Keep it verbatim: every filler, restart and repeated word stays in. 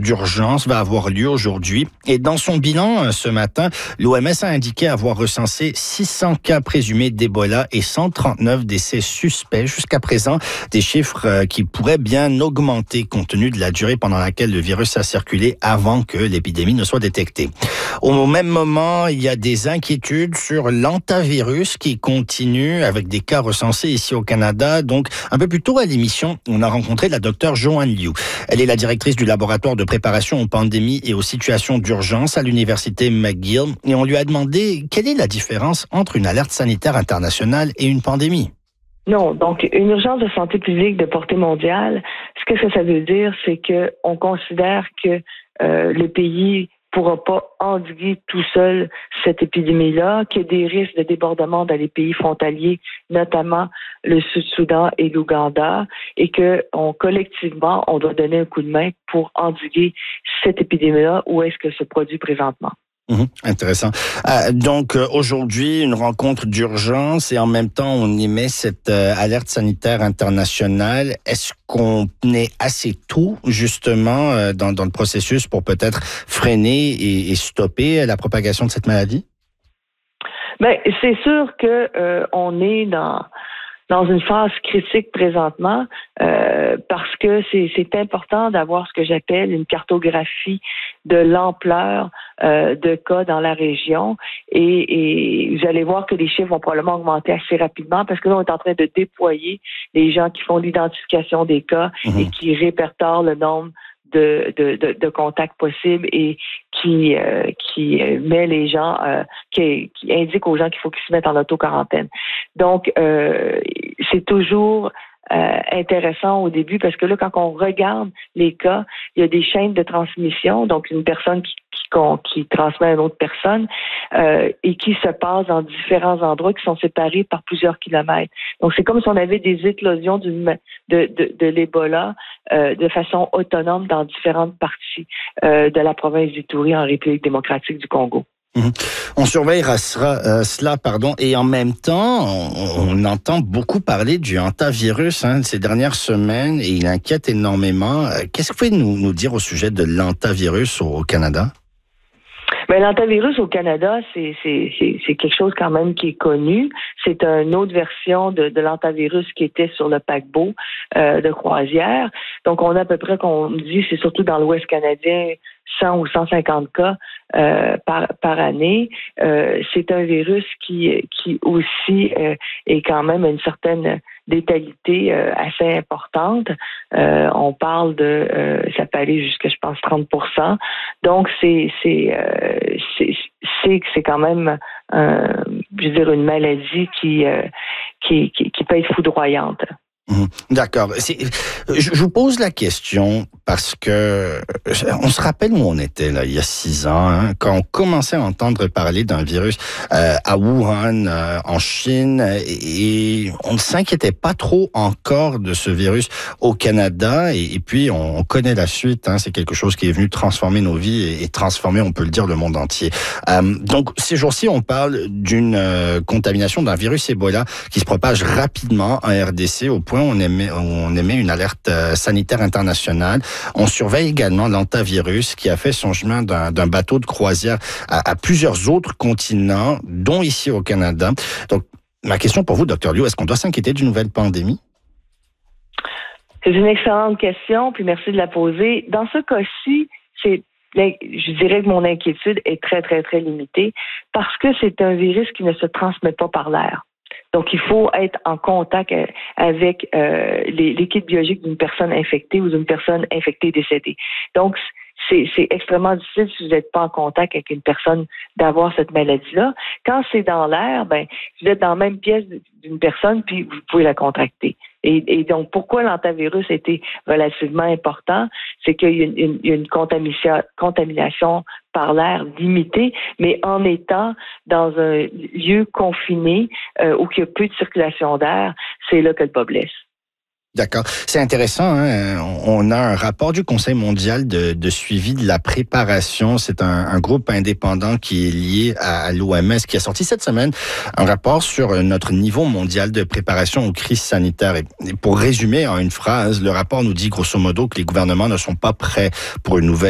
d'urgence va avoir lieu aujourd'hui. Et dans son bilan ce matin, l'O M S a indiqué avoir recensé six cents cas présumés d'Ebola et cent trente-neuf décès suspects jusqu'à présent. Des chiffres qui pourraient bien augmenter compte tenu de la durée pendant laquelle le virus a circulé avant que l'épidémie ne soit détectée. Au même moment, il y a des inquiétudes sur l'hantavirus qui continue avec des cas recensés ici au Canada. Donc, un peu plus tôt à l'émission, on a rencontré la docteure Joanne Liu. Elle est la directrice du laboratoire de préparation aux pandémies et aux situations d'urgence à l'université McGill. Et on lui a demandé quelle est la différence entre une alerte sanitaire internationale et une pandémie. Non, donc une urgence de santé publique de portée mondiale, ce que ça veut dire, c'est que on considère que euh, le pays pourra pas endiguer tout seul cette épidémie-là, qu'il y a des risques de débordement dans les pays frontaliers, notamment le Sud-Soudan et l'Ouganda, et que on, collectivement, on doit donner un coup de main pour endiguer cette épidémie-là où est-ce que se produit présentement. Mmh, intéressant. Euh, donc, euh, aujourd'hui, une rencontre d'urgence et en même temps, on émet cette euh, alerte sanitaire internationale. Est-ce qu'on est assez tôt, justement, euh, dans, dans le processus pour peut-être freiner et, et stopper la propagation de cette maladie? Bien, c'est sûr que euh, on est dans... dans une phase critique présentement, euh, parce que c'est, c'est important d'avoir ce que j'appelle une cartographie de l'ampleur euh, de cas dans la région. Et, et vous allez voir que les chiffres vont probablement augmenter assez rapidement parce que là, on est en train de déployer les gens qui font l'identification des cas mmh. et qui répertorient le nombre De, de, de, de contacts possibles et qui euh, qui met les gens, euh, qui, qui indique aux gens qu'il faut qu'ils se mettent en auto-quarantaine. Donc, euh, c'est toujours euh, intéressant au début parce que là, quand on regarde les cas, il y a des chaînes de transmission, donc une personne qui qui transmet à une autre personne euh, et qui se passe dans différents endroits qui sont séparés par plusieurs kilomètres. Donc, c'est comme si on avait des éclosions d'une, de, de, de l'Ebola euh, de façon autonome dans différentes parties euh, de la province d'Ituri en République démocratique du Congo. Mmh. On surveillera cela, euh, cela, pardon, et en même temps, on, on entend beaucoup parler du hantavirus hein, ces dernières semaines et il inquiète énormément. Qu'est-ce que vous pouvez nous, nous dire au sujet de l'hantavirus au, au Canada? Ben, l'hantavirus au Canada, c'est, c'est, c'est, c'est quelque chose quand même qui est connu. C'est une autre version de, de l'hantavirus qui était sur le paquebot euh, de croisière. Donc, on a à peu près, qu'on dit, c'est surtout dans l'Ouest canadien, cent ou cent cinquante cas euh, par, par année. Euh, c'est un virus qui, qui aussi euh, est quand même une certaine létalité euh, assez importante. Euh, on parle de, euh, ça peut aller jusqu'à, je pense, trente pour cent. Donc, c'est, c'est, euh, c'est, c'est, c'est quand même, euh, je veux dire, une maladie qui, euh, qui, qui, qui peut être foudroyante. Mmh, d'accord. C'est, je, je vous pose la question parce que on se rappelle où on était là il y a six ans hein, quand on commençait à entendre parler d'un virus euh, à Wuhan euh, en Chine et, et on ne s'inquiétait pas trop encore de ce virus au Canada et, et puis on, on connaît la suite. Hein, c'est quelque chose qui est venu transformer nos vies et, et transformer, on peut le dire, le monde entier. Euh, donc ces jours-ci, on parle d'une euh, contamination d'un virus Ebola qui se propage rapidement en R D C au point On émet, on émet une alerte sanitaire internationale. On surveille également l'hantavirus qui a fait son chemin d'un, d'un bateau de croisière à, à plusieurs autres continents, dont ici au Canada. Donc, ma question pour vous, docteur Liu, est-ce qu'on doit s'inquiéter d'une nouvelle pandémie? C'est une excellente question, puis merci de la poser. Dans ce cas-ci, c'est je dirais que mon inquiétude est très, très, très limitée parce que c'est un virus qui ne se transmet pas par l'air. Donc, il faut être en contact avec euh, les, l'équipe biologique d'une personne infectée ou d'une personne infectée décédée. Donc, c'est, c'est extrêmement difficile si vous n'êtes pas en contact avec une personne d'avoir cette maladie-là. Quand c'est dans l'air, ben, vous êtes dans la même pièce d'une personne puis vous pouvez la contracter. Et, et donc, pourquoi l'hantavirus a été relativement important? C'est qu'il y a une, une, une contamination, contamination par l'air limitée, mais en étant dans un lieu confiné euh, où il y a peu de circulation d'air, c'est là que le bas blesse. D'accord. C'est intéressant. Hein? On a un rapport du Conseil mondial de, de suivi de la préparation. C'est un, un groupe indépendant qui est lié à, à l'O M S qui a sorti cette semaine un rapport sur notre niveau mondial de préparation aux crises sanitaires. Et pour résumer en une phrase, le rapport nous dit grosso modo que les gouvernements ne sont pas prêts pour une nouvelle